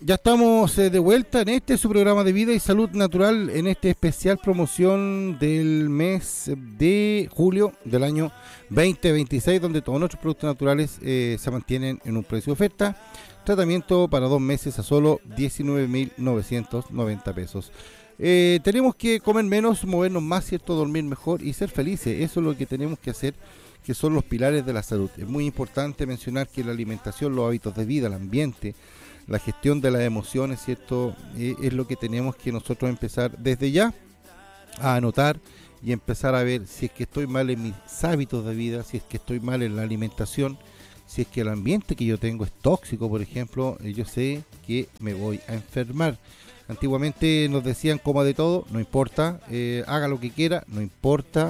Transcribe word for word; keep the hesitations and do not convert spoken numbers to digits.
Ya estamos eh, de vuelta en este su programa de vida y salud natural, en este especial promoción del mes de julio del año veinte veintiséis, donde todos nuestros productos naturales eh, se mantienen en un precio de oferta. Tratamiento para dos meses a solo diecinueve mil novecientos noventa pesos. Eh, tenemos que comer menos, movernos más, ¿cierto? Dormir mejor y ser felices. Eso es lo que tenemos que hacer, que son los pilares de la salud. Es muy importante mencionar que la alimentación, los hábitos de vida, el ambiente, la gestión de las emociones, ¿cierto? Eh, es lo que tenemos que nosotros empezar desde ya a anotar y empezar a ver si es que estoy mal en mis hábitos de vida, si es que estoy mal en la alimentación, si es que el ambiente que yo tengo es tóxico, por ejemplo, eh, yo sé que me voy a enfermar. Antiguamente nos decían coma de todo, no importa, eh, haga lo que quiera, no importa,